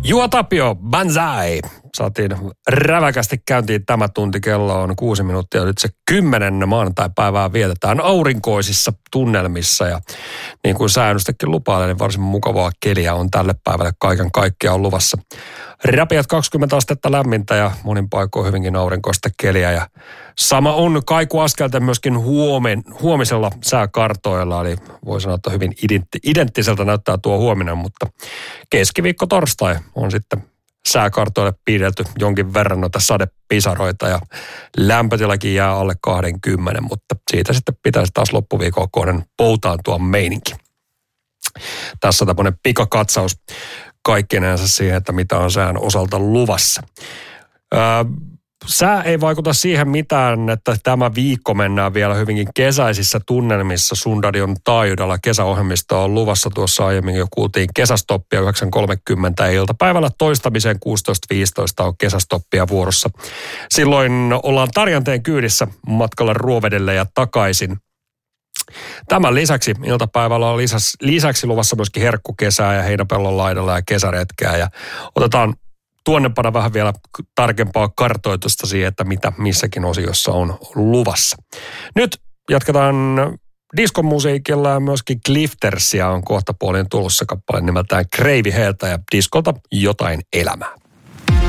Juha Tapio, Banzai. Saatiin räväkästi käyntiin tämä tunti, kello on 6 minuuttia, nyt se 10. maanantai-päivää vietetään aurinkoisissa tunnelmissa ja niin kuin säännöstäkin lupailee, niin varsin mukavaa keliä on tälle päivälle kaiken kaikkiaan luvassa. Räpiät 20 astetta lämmintä ja monin paikoin hyvinkin aurinkoista keliä ja sama on kaikuaskelten myöskin huomisella sääkartoilla, eli voi sanoa, että hyvin identtiseltä näyttää tuo huominen, mutta keskiviikko torstai on sitten sääkartoille piirretty jonkin verran noita sadepisaroita ja lämpötilakin jää alle 20, mutta siitä sitten pitäisi taas loppuviikon kohden poutaantua meininki. Tässä on tämmöinen pikakatsaus kaikkinensa siihen, että mitä on sään osalta luvassa. Sää ei vaikuta siihen mitään, että tämä viikko mennään vielä hyvinkin kesäisissä tunnelmissa Sunradion taajuudella. Kesäohjelmisto on luvassa, tuossa aiemmin jo kuultiin kesästoppia 9.30 iltapäivällä toistamiseen 16.15 on kesästoppia vuorossa. Silloin ollaan Tarjanteen kyydissä matkalla Ruovedelle ja takaisin. Tämän lisäksi iltapäivällä on lisäksi luvassa myöskin herkkukesää ja heinäpellon laidalla ja kesäretkeä ja otetaan tuonnepana vähän vielä tarkempaa kartoitusta siihen, että mitä missäkin osiossa on luvassa. Nyt jatketaan diskomusiikilla ja myöskin Cliftersia on kohtapuolin tulossa kappale nimeltään Gravy Heeltä ja diskolta Jotain elämää.